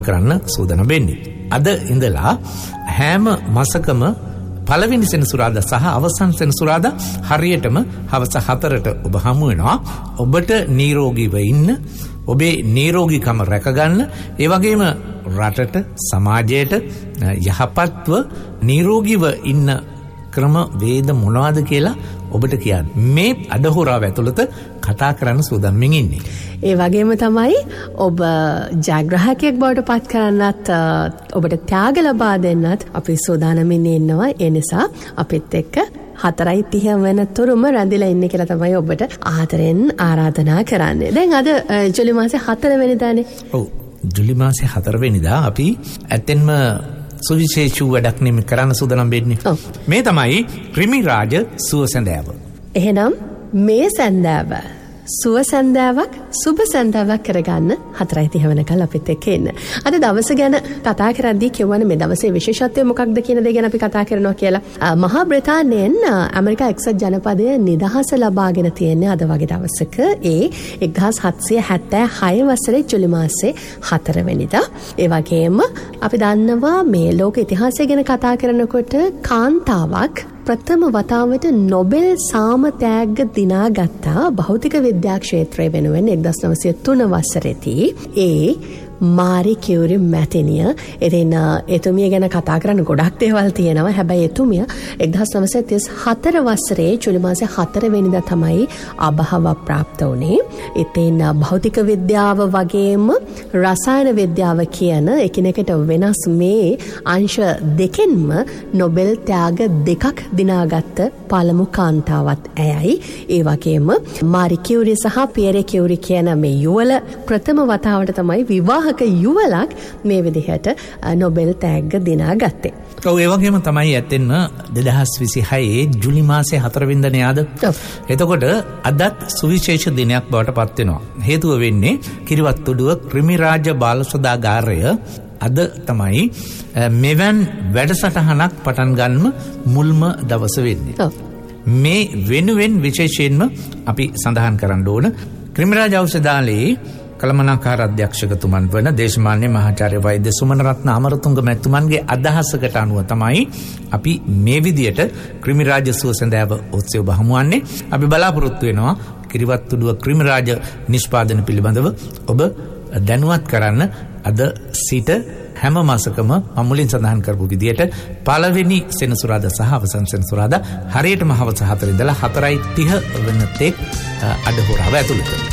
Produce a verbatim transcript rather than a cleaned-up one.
කරන්න සූදානම් වෙන්නේ. අද ඉඳලා හැම මාසකම පළවෙනි සෙනසුරාදා සහ අවසන් සෙනසුරාදා හරියටම හවස හතරට ඔබ හමු වෙනවා. ඔබට නිරෝගීව ඉන්න, ඔබේ නිරෝගීකම රැකගන්න, ඒ වගේම රටට සමාජයට යහපත්ව නිරෝගීව ඉන්න ක්‍රම වේද මොනවාද කියලා ඔබට කියන්නේ. මේ අඩහොරාව ඇතුළත කතා කරන්න සූදානම්මින් ඉන්නේ. ඒ වගේම තමයි ඔබ ජයග්‍රාහකයෙක් බවට පත් කරන්නත්, ඔබට ත්‍යාග ලබා දෙන්නත් අපි සූදානම්මින් ඉන්නවා. ඒ නිසා අපිත් එක්ක හතරයි තිහ වෙනතුරුම රැඳිලා ඉන්න කියලා තමයි ඔබට ආදරෙන් ආරාධනා කරන්නේ. දැන් අද ජූලි මාසේ හතර වෙනිදානේ. ඔව්, ජූලි මාසේ හතර වෙනිදා අපි ඇත්තෙන්ම සුවිශේෂී වැඩක් නෙමෙයි කරන්න සූදානම් වෙන්නේ. මේ තමයි ක්‍රිමි රාජ සුව සැඳෑව. එහෙනම් මේ සැඳෑව සුව සැඳෑවක්, සුබ සැඳෑවක් කරගන්න හතරයි තිහ වෙනකල් අපිත් එක්ක ඉන්න. අද දවස ගැන කතා කරද්දී කියවනේ මේ දවසේ විශේෂත්වය මොකක්ද කියන දේ ගැන අපි කතා කරනවා කියලා. මහා බ්‍රිතාන්‍යයෙන් ඇමරිකා එක්සත් ජනපදය නිදහස ලබාගෙන තියෙන්නේ අද වගේ දවසක. ඒ එක්දහස් හත්සිය හැත්තෑ හය වසරේ ජූලි මාසේ හතර වෙනිදා. ඒ වගේම අපි දන්නවා මේ ලෝක ඉතිහාසය ගැන කතා කරනකොට කාන්තාවක් ප්‍රථම වතාවට නොබෙල් සාම තෑග්ග දිනාගත්තා භෞතික විද්‍යා ක්ෂේත්‍රය වෙනුවෙන් එක්දහස් නවසිය තුන වසරේදී. ඒ මාරි කියුරි මැතිනිය. ඉතින් එතුමිය ගැන කතා කරන්න ගොඩක් දේවල් තියෙනවා. හැබැයි එතුමිය එක්දහස් නවසිය තිස් හතර වසරේ ජූලි මාසේ හතර වෙනිදා තමයි අභාව ප්‍රාප්ත වුණේ. ඉතින් භෞතික විද්‍යාව වගේම රසායන විද්‍යාව කියන එකිනෙකට වෙනස් මේ අංශ දෙකෙන්ම නොබෙල් ත්‍යාග දෙකක් දිනාගත්ත පළමු කාන්තාවත් ඇයයි. ඒ වගේම මාරි කියුරි සහ පියරේ කියුරි කියන මේ යුවල ප්‍රථම වතාවට තමයි විවාහ යුවලක් මේ විදිහට නොබෙල් තෑග්ග දිනාගත්තේ. ඔව්, ඒ වගේම තමයි ඇත්තෙන්ම දෙදහස් විසිහයේ ජූලි මාසේ හතර වෙනිදානේ ආද. එතකොට අදත් සුවිශේෂ දිනයක් බවට පත් වෙනවා. හේතුව වෙන්නේ කිරිවත්තුඩුව ක්‍රිමි රාජ බාල සදාගාරය අද තමයි මෙවන් වැඩසටහනක් පටන් ගන්නම මුල්ම දවස වෙන්නේ. මේ වෙනුවෙන් විශේෂයෙන්ම අපි සඳහන් කරන්න ඕන ක්‍රිමි රාජ ඖෂධාලයේ කළමනාකාර අධ්‍යක්ෂකතුමන් වන දේශමාන්‍ය මහාචාර්ය වෛද්‍ය සුමනරත්න අමරතුංග මැතිතුමන්ගේ අදහසකට අනුව තමයි අපි මේ විදියට ක්‍රිමි රාජ සුව සැඳෑව උත්සවය බහමුවන්නේ. අපි බලාපොරොත්තු වෙනවා කිරිවත්තුඩුව ක්‍රිමි රාජ නිෂ්පාදන පිළිබඳව ඔබ දැනුවත් කරන්න. අද සිට හැම මාසකම මම මුලින් සඳහන් කරපු විදියට පළවෙනි සෙනසුරාදා සහ අවසන් සෙනසුරාදා හරියටම හවස හතර ඉඳලා හතරයි තිහ වෙනතෙක් අඩහොරාව ඇතුළත